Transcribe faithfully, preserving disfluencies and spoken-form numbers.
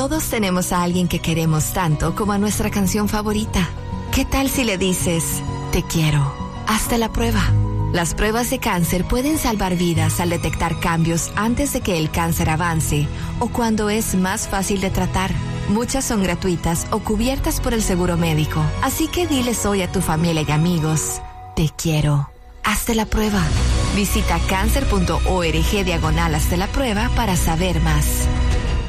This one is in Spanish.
Todos tenemos a alguien que queremos tanto como a nuestra canción favorita. ¿Qué tal si le dices, te quiero? Hazte la prueba. Las pruebas de cáncer pueden salvar vidas al detectar cambios antes de que el cáncer avance o cuando es más fácil de tratar. Muchas son gratuitas o cubiertas por el seguro médico. Así que diles hoy a tu familia y amigos, te quiero. Hazte la prueba. Visita cáncer punto org diagonal hazte la prueba para saber más.